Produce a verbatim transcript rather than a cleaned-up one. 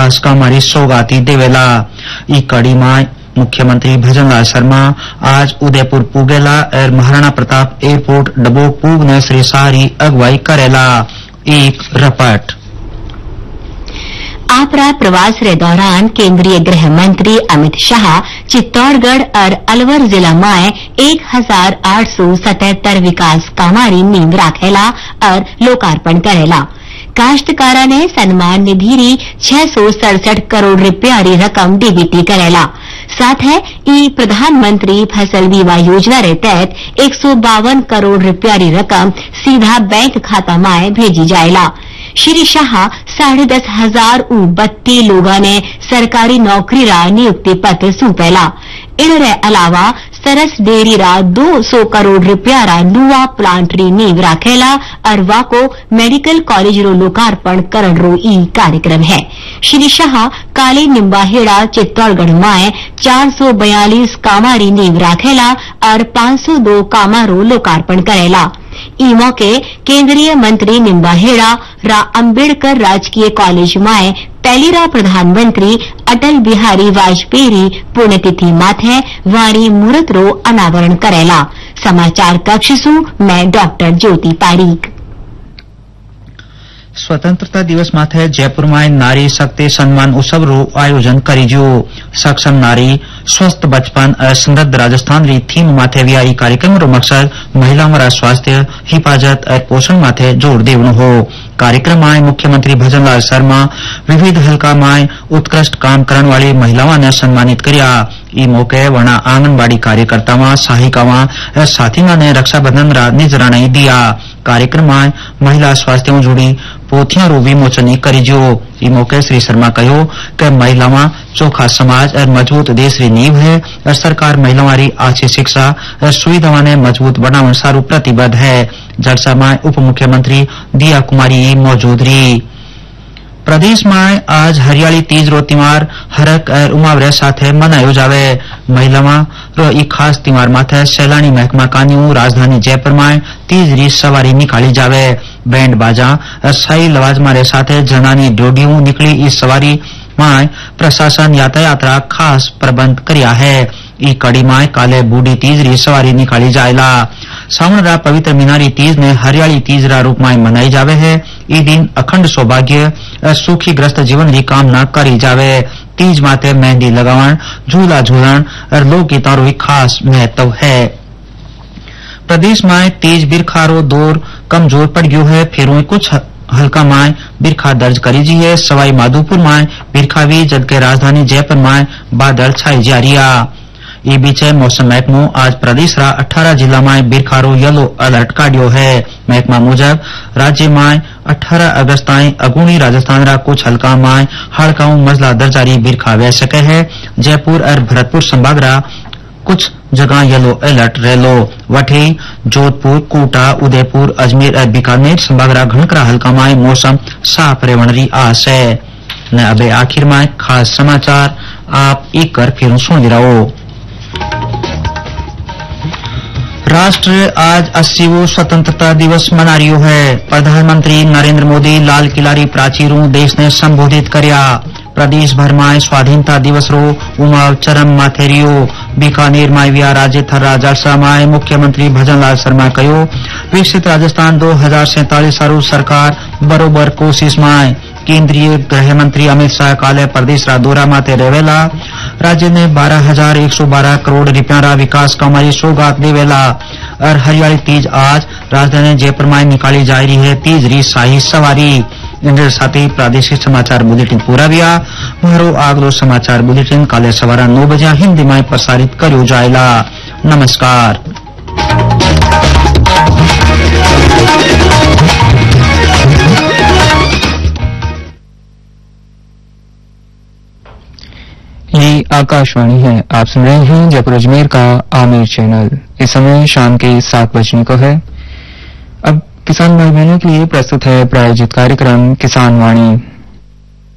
विकास कामारी सौगाती देवेला। ई कड़ी में मुख्यमंत्री भजनलाल शर्मा आज उदयपुर पुगेला और महाराणा प्रताप एयरपोर्ट डबोक पुगने श्री शाहरी अगुवाई करेला। एक रिपोर्ट। आपरा प्रवास रे दौरान केंद्रीय गृह मंत्री अमित शाह चित्तौड़गढ़ और अलवर जिला में एक हजार आठ सौ सतहत्तर विकास कामारी नींव राखेला और लोकार्पण करेला। काश्तकारा ने सम्मान निधि री छह सौ सड़सठ करोड़ रुपया री रकम डीबीटी करेला। साथ है ई प्रधानमंत्री फसल बीमा योजना रे तहत एक सौ बावन करोड़ रुपया री रकम सीधा बैंक खाता में भेजी जाएला। श्री शाह साढ़े दस हजार उ बत्ती लोगों ने सरकारी नौकरी रा नियुक्ति पत्र सौंपेला। इनरे अलावा सरस डेयरी रा दो सौ करोड़ रुपया रा नुआ प्लांट री नींव राखेला और वाको मेडिकल कॉलेज रो लोकार्पण करण रो ई कार्यक्रम है। श्री शाह काली निम्बाहेड़ा चित्तौड़गढ़ में चार सौ बयालीस कामारी नींव राखेला और पांच सौ दो कामारो लोकार्पण करेला। ई मौके केंद्रीय मंत्री निम्बाहेड़ा रा अम्बेडकर राजकीय कॉलेज में पहलीरा प्रधानमंत्री अटल बिहारी वाजपेयी पुण्यतिथि माथे वारी मूर्त रो अनावरण करेला। समाचार कक्ष सु मैं डॉक्टर ज्योति पारीक। स्वतंत्रता दिवस माथे जयपुर में नारी शक्ति सम्मान उत्सव रो आयोजन करीजो। सक्षम नारी स्वस्थ बचपन और समृद्ध राजस्थान री थीम माथे भी आई कार्यक्रम रो मकसद महिलाओं रा स्वास्थ्य हिफाजत और पोषण माथे जोर देवनो हो। कार्यक्रम में मुख्यमंत्री भजनलाल शर्मा विविध हल्का में उत्कृष्ट काम करने वाली महिलाओं ने सम्मानित करिया। ई मौके वना आंगनबाड़ी कार्यकर्ताओं सहायिकाओं और साथियों ने रक्षाबंधन रा निजराना दिया। कार्यक्रम में महिला स्वास्थ्य जुड़ी पोथियां रो विमोचन करीजो। ई मौके श्री शर्मा कहो कि महिलाओं चोखा समाज और मजबूत देश री नींव है और सरकार महिलाओं री अच्छी शिक्षा और सुविधाओं ने मजबूत बनाने सारू प्रतिबद्ध है। जलसा में उप मुख्यमंत्री दिया कुमारी मौजूद रही। प्रदेश में आज हरियाली तीज रो त्योहार हरक और उमावरे साथे मनायो जावे। महिलाओं रो ई खास त्योहार माथे सैलानी महकमा कान्यू राजधानी जयपुर में तीज री सवारी निकाली जावे। बैंड बाजा और शाही लवाजमा रे साथे जनानी डोडियों निकली इस सवारी में प्रशासन यातायात रा खास प्रबंध करिया है। ई कड़ी में काले बूढ़ी तीज री सवारी निकाली जाएला। सावन रा पवित्र मीनारी तीज ने हरियाली तीज रा रूप में मनाई जावे है। ई दिन अखंड सौभाग्य और सुखी ग्रस्त जीवन की कामना करी जावे। तीज माथे मेहंदी लगावन झूला झूलन और लोकगीतों रो खास महत्व है। प्रदेश में तीज बिरखा रो दौर कमजोर पड़ गयो है। फिर कुछ हल्का में बिरखा दर्ज करी जी है। सवाई माधोपुर में बिरखा भी जबकि राजधानी जयपुर में बादल छाई जा रिया। ये बीच मौसम महकमो आज प्रदेश रा अठारह जिला में बिरखा रो येलो अलर्ट काढ़ियो है। महकमा मुजब राज्य में अठारह अगस्त ताईं अगुणी राजस्थान रा कुछ हल्का में हड़काऊ मजला दर्जारी बिरखा वह सके है। जयपुर और भरतपुर संभाग रा कुछ जगह येलो अलर्ट रेलो। वठी जोधपुर कोटा उदयपुर अजमेर और बीकानेर संभाग रा घनकरा हल्का में मौसम साफ रहने री आस है। न अबे आखिर में खास समाचार आप एक कर फिर सुन रहो। राष्ट्र आज अस्सीवो स्वतंत्रता दिवस मना रियो है। प्रधानमंत्री नरेंद्र मोदी लाल किला री प्राचीरों देश ने संबोधित करया। प्रदेश भर में स्वाधीनता दिवस रो उमाव चरम माथे रियो। बीकानेर में विया राज्य थर्रा जलसा में मुख्यमंत्री भजनलाल शर्मा कहो विकसित राजस्थान दो हजार सैतालीस सारू सरकार बरोबर कोशिश में। केंद्रीय गृह मंत्री अमित शाह काले प्रदेश रा दौरा माथे रेवेला। राज्य ने बारह हजार एक सौ बारह करोड़ रुपया रा विकास कामारी सौगात देवेला। और हरियाली तीज आज राजधानी जयपुर में निकाली जा रही है। तीज री शाही सवारी। इनके साथ ही प्रादेशिक समाचार बुलेटिन पूरा हुआ। मारो आगलो समाचार बुलेटिन काले सवारा नौ बजे हिंदी में प्रसारित करो जाएगा। नमस्कार। ये आकाशवाणी है। आप सुन रहे हैं जयपुर अजमेर का आमिर चैनल। इस समय शाम के सात बजने को है। अब किसान भाई बहनों के लिए प्रस्तुत है प्रायोजित कार्यक्रम किसान वाणी।